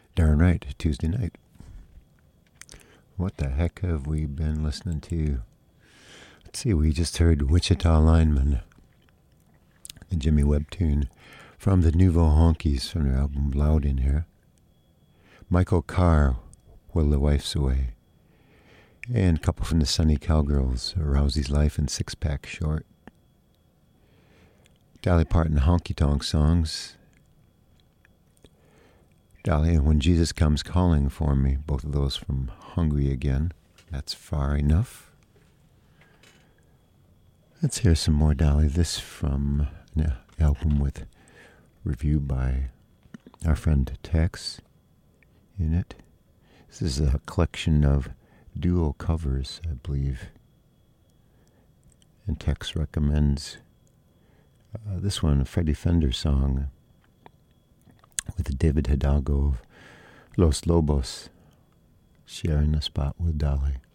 Darn right, Tuesday night. What the heck have we been listening to? Let's see, we just heard Wichita Lineman, the Jimmy Webb tune from the Nouveau Honkies from their album Loud in Here. Michael Carr, While the Wife's Away. And a couple from the Sunny Cowgirls, Rousy's Life and Six Pack Short. Dolly Parton Honky Tonk Songs. Dolly and When Jesus Comes Calling for Me, both of those from Hungry Again. That's Far Enough. Let's hear some more Dolly. This from an album with review by our friend Tex in it. This is a collection of duo covers, I believe. And Tex recommends this one, a Freddie Fender song with David Hidalgo of Los Lobos sharing a spot with Dolly.